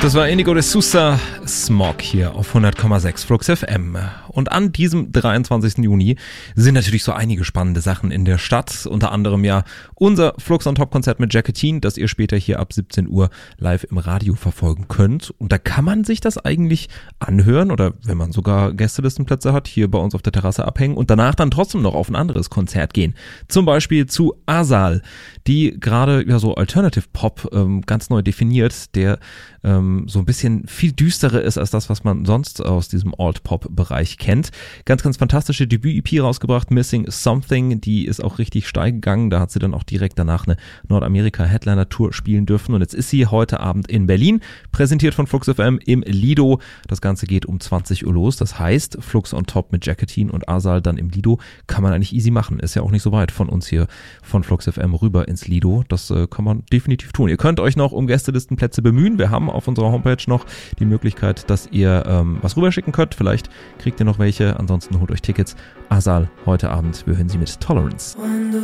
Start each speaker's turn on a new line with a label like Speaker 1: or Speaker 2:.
Speaker 1: Das war Inigo de Souza, Smog hier auf 100,6 Flux FM. Und an diesem 23. Juni sind natürlich so einige spannende Sachen in der Stadt. Unter anderem ja unser Flux on Top Konzert mit Jacqueline, das ihr später hier ab 17 Uhr live im Radio verfolgen könnt. Und da kann man sich das eigentlich anhören oder wenn man sogar Gästelistenplätze hat, hier bei uns auf der Terrasse abhängen und danach dann trotzdem noch auf ein anderes Konzert gehen. Zum Beispiel zu Asal, die gerade ja so Alternative Pop ganz neu definiert, der so ein bisschen viel düsterer ist als das, was man sonst aus diesem Alt-Pop-Bereich kennt. Ganz, ganz fantastische Debüt-EP rausgebracht, Missing Something, die ist auch richtig steil gegangen. Da hat sie dann auch direkt danach eine Nordamerika-Headliner-Tour spielen dürfen und jetzt ist sie heute Abend in Berlin, präsentiert von Flux FM im Lido. Das Ganze geht um 20 Uhr los, das heißt Flux on Top mit Jacqueline und Asal dann im Lido kann man eigentlich easy machen. Ist ja auch nicht so weit von uns hier von Flux FM rüber ins Lido. Das kann man definitiv tun. Ihr könnt euch noch um Gästelistenplätze bemühen. Wir haben auf unserer Homepage noch die Möglichkeit, dass ihr was rüberschicken könnt. Vielleicht kriegt ihr noch welche. Ansonsten holt euch Tickets. Asal heute Abend. Wir hören sie mit Tolerance.